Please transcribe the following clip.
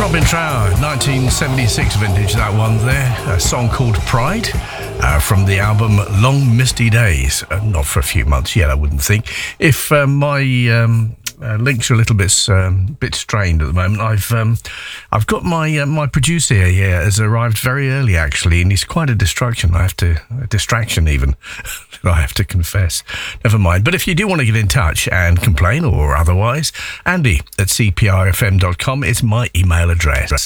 Robin Trower, 1976 vintage, that one there. A song called Pride from the album Long Misty Days. Not for a few months yet, I wouldn't think. If my links are a little bit strained at the moment, I've got my producer here has arrived very early actually, and he's quite a distraction. I have to confess. Never mind. But if you do want to get in touch and complain or otherwise, Andy at cprfm.com is my email address.